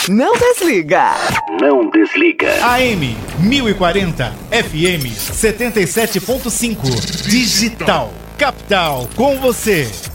Não desliga. Não desliga. AM 1040, FM 77.5. Digital. Capital com você.